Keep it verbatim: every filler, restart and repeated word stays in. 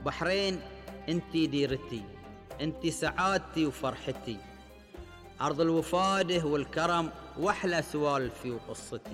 بحرين انتي ديرتي، انتي سعادتي وفرحتي، أرض الوفاده والكرم وأحلى سوالفي وقصتي.